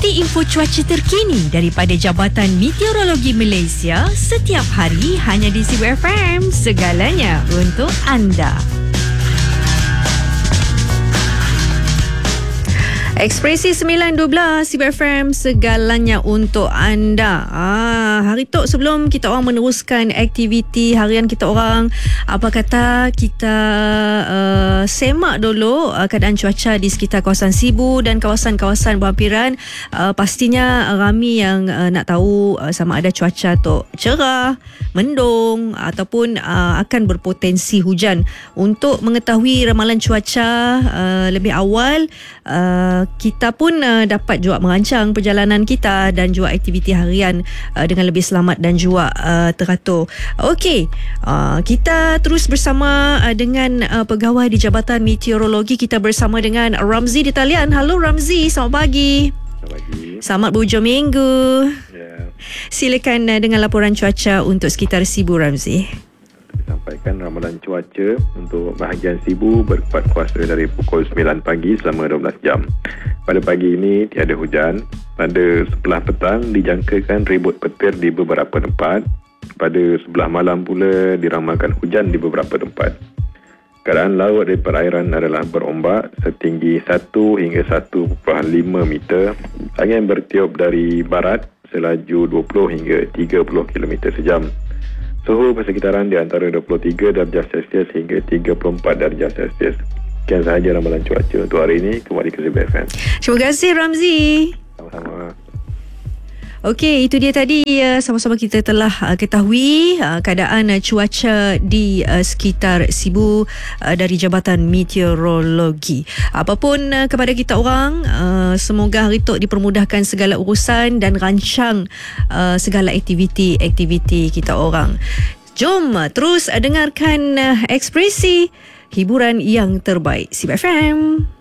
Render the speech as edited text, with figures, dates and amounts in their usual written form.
Ikuti info cuaca terkini daripada Jabatan Meteorologi Malaysia setiap hari hanya di Sibu FM. Segalanya untuk anda. Ekspresi 9.12 Sibu FM, segalanya untuk anda. Hari tu sebelum kita orang meneruskan aktiviti harian kita orang, apa kata kita semak dulu keadaan cuaca di sekitar kawasan Sibu dan kawasan-kawasan berhampiran. Pastinya ramai yang nak tahu sama ada cuaca tu cerah, mendung ataupun akan berpotensi hujan. Untuk mengetahui ramalan cuaca lebih awal, kita pun dapat juga merancang perjalanan kita dan juga aktiviti harian dengan lebih selamat dan juga teratur. Okey, kita terus bersama dengan pegawai di Jabatan Meteorologi. Kita bersama dengan Ramzi di talian. Halo Ramzi, selamat pagi. Selamat pagi. Selamat berhujung minggu. Ya. Silakan dengan laporan cuaca untuk sekitar Sibu, Ramzi. Sampaikan ramalan cuaca untuk bahagian Sibu berkuat kuasa dari pukul 9 pagi selama 12 jam. Pada pagi ini tiada hujan. Pada sebelah petang dijangkakan ribut petir di beberapa tempat. Pada sebelah malam pula diramalkan hujan di beberapa tempat. Keadaan laut di perairan adalah berombak setinggi 1 hingga 1.5 meter. Angin bertiup dari barat selaju 20 hingga 30 km sejam. Suhu persekitaran di antara 23 darjah Celsius hingga 34 darjah Celsius. Sekian sahaja ramalan cuaca untuk hari ini. Kembali ke Sibu FM. Terima kasih Ramzi. Sama-sama. Okey, itu dia tadi sama-sama kita telah ketahui keadaan cuaca di sekitar Sibu dari Jabatan Meteorologi. Apapun kepada kita orang, semoga hari tu dipermudahkan segala urusan dan rancang segala aktiviti kita orang. Jom terus dengarkan ekspresi hiburan yang terbaik Sibu FM.